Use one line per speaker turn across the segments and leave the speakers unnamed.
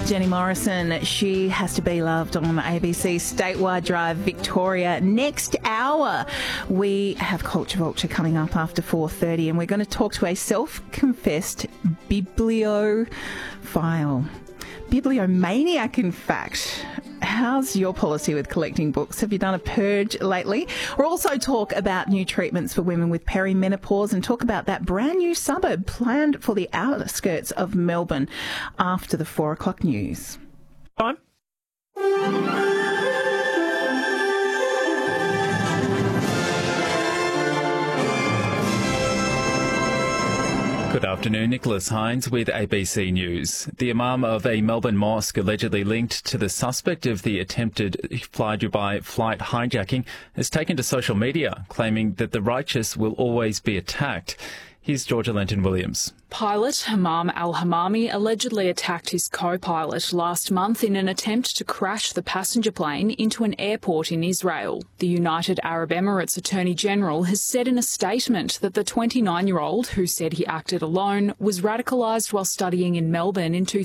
Jenny Morrison, She Has to Be Loved on ABC Statewide Drive Victoria. Next hour, we have Culture Vulture coming up after 4:30, and we're going to talk to a self-confessed bibliophile. Bibliomaniac, in fact. How's your policy with collecting books? Have you done a purge lately? We'll also talk about new treatments for women with perimenopause and talk about that brand new suburb planned for the outskirts of Melbourne after the 4 o'clock news.
Time. Good afternoon, Nicholas Hines with ABC News. The imam of a Melbourne mosque allegedly linked to the suspect of the attempted Fly Dubai flight hijacking has taken to social media, claiming that the righteous will always be attacked. Here's Georgia Lenton-Williams.
Pilot Hammam al-Hammami allegedly attacked his co-pilot last month in an attempt to crash the passenger plane into an airport in Israel. The United Arab Emirates Attorney General has said in a statement that the 29-year-old, who said he acted alone, was radicalised while studying in Melbourne in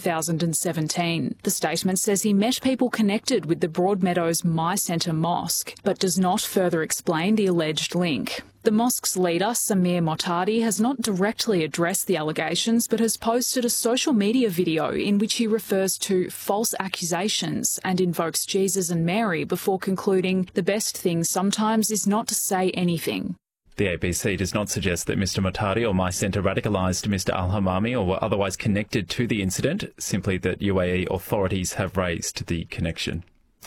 2017. The statement says he met people connected with the Broadmeadows My Centre mosque, but does not further explain the alleged link. The mosque's leader, Samir Motadi, has not directly addressed the allegations but has posted a social media video in which he refers to false accusations and invokes Jesus and Mary before concluding, "The best thing sometimes is not to say anything."
The ABC does not suggest that Mr Motadi or My Centre radicalised Mr al-Hammami or were otherwise connected to the incident, simply that UAE authorities have raised the connection.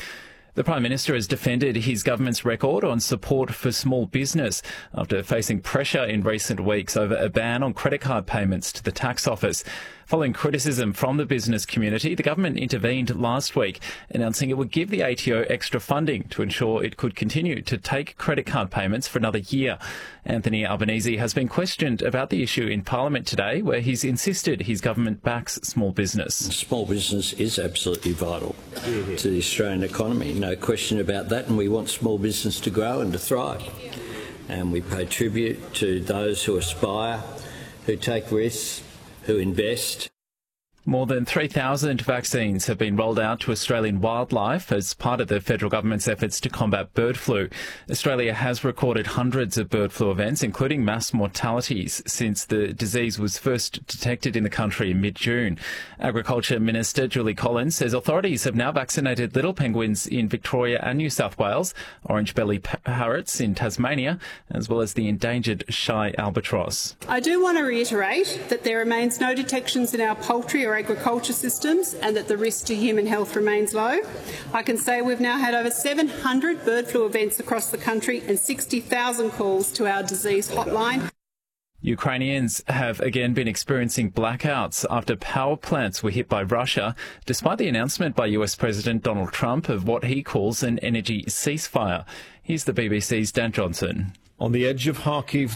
The Prime Minister has defended his government's record on support for small business after facing pressure in recent weeks over a ban on credit card payments to the tax office. Following criticism from the business community, the government intervened last week, announcing it would give the ATO extra funding to ensure it could continue to take credit card payments for another year. Anthony Albanese has been questioned about the issue in Parliament today, where he's insisted his government backs small business.
Small business is absolutely vital to the Australian economy, no question about that, and we want small business to grow and to thrive. And we pay tribute to those who aspire, who take risks, who invest.
More than 3,000 vaccines have been rolled out to Australian wildlife as part of the federal government's efforts to combat bird flu. Australia has recorded hundreds of bird flu events, including mass mortalities, since the disease was first detected in the country in mid-June. Agriculture Minister Julie Collins says authorities have now vaccinated little penguins in Victoria and New South Wales, orange-bellied parrots in Tasmania, as well as the endangered shy albatross.
I do want to reiterate that there remains no detections in our poultry or agriculture systems and that the risk to human health remains low. I can say we've now had over 700 bird flu events across the country and 60,000 calls to our disease hotline.
Ukrainians have again been experiencing blackouts after power plants were hit by Russia, despite the announcement by US President Donald Trump of what he calls an energy ceasefire. Here's the BBC's Dan Johnson.
On the edge of Kharkiv,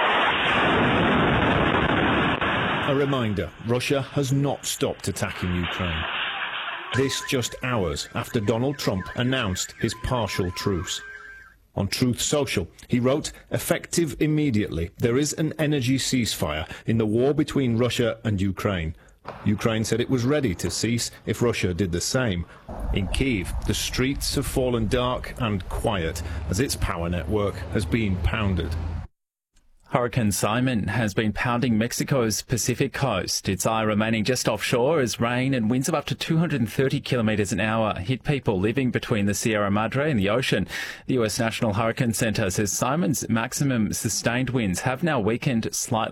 a reminder, Russia has not stopped attacking Ukraine. This just hours after Donald Trump announced his partial truce. On Truth Social, he wrote, "Effective immediately, there is an energy ceasefire in the war between Russia and Ukraine." Ukraine said it was ready to cease if Russia did the same. In Kyiv, the streets have fallen dark and quiet as its power network has been pounded.
Hurricane Simon has been pounding Mexico's Pacific coast, its eye remaining just offshore as rain and winds of up to 230 kilometres an hour hit people living between the Sierra Madre and the ocean. The US National Hurricane Centre says Simon's maximum sustained winds have now weakened slightly.